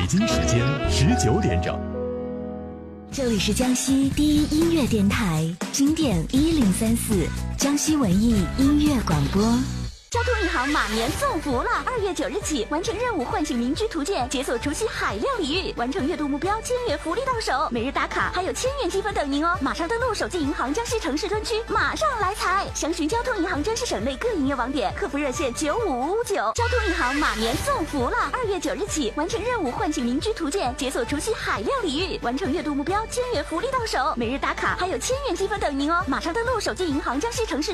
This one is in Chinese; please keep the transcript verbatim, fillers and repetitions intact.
北京时间十九点整。 这里是江西第一音乐电台，经典一零三四，江西文艺音乐广播。 交通银行马年送福了！二月九日起，完成任务唤醒民居图鉴，解锁除夕海量礼遇，完成月度目标，千元福利到手，每日打卡还有千元积分等您哦！马上登录手机银行江西城市专区，马上来财！详询交通银行江西省内各营业网点，客服热线九五五五九。交通银行马年送福了！二月九日起，完成任务唤醒民居图鉴，解锁除夕海量礼遇，完成月度目标，千元福利到手，每日打卡还有千元积分等您哦！马上登录手机银行江西城市。